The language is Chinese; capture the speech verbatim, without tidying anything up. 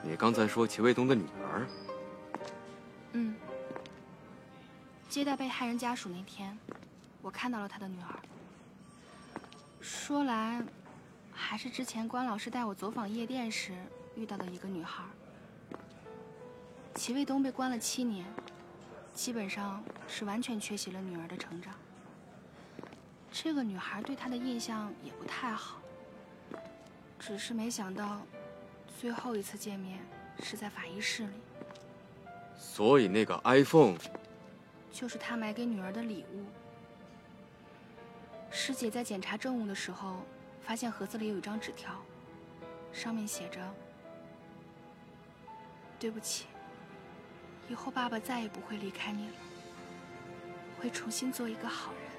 你刚才说齐卫东的女儿？ 嗯。接待被害人家属那天，我看到了他的女儿。说来，还是之前关老师带我走访夜店时遇到的一个女孩。齐卫东被关了七年，基本上是完全缺席了女儿的成长。这个女孩对他的印象也不太好，只是没想到，最后一次见面是在法医室里。 所以那个 iPhone 就是他买给女儿的礼物。师姐在检查证物的时候，发现盒子里有一张纸条，上面写着：“对不起，以后爸爸再也不会离开你了，会重新做一个好人。”